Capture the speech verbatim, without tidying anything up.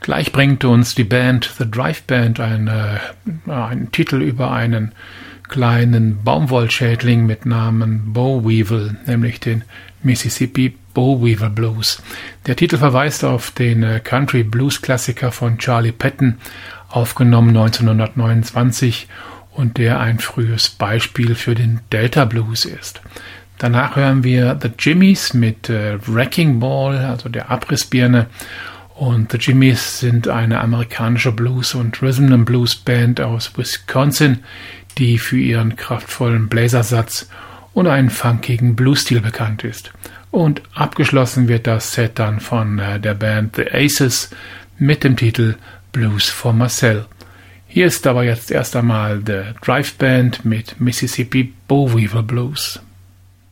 Gleich bringt uns die Band The Drive Band eine, einen Titel über einen kleinen Baumwollschädling mit Namen Boll Weevil, nämlich den Mississippi Boll Weevil Blues. Der Titel verweist auf den Country Blues Klassiker von Charlie Patton, aufgenommen neunzehnhundertneunundzwanzig, und der ein frühes Beispiel für den Delta Blues ist. Danach hören wir The Jimmies mit äh, Wrecking Ball, also der Abrissbirne. Und The Jimmies sind eine amerikanische Blues- und Rhythm and Blues Band aus Wisconsin, die für ihren kraftvollen Bläsersatz und einen funkigen Blues-Stil bekannt ist. Und abgeschlossen wird das Set dann von äh, der Band The Aces mit dem Titel Blues for Marcel. Hier ist aber jetzt erst einmal The Drive Band mit Mississippi Boll Weevil Blues.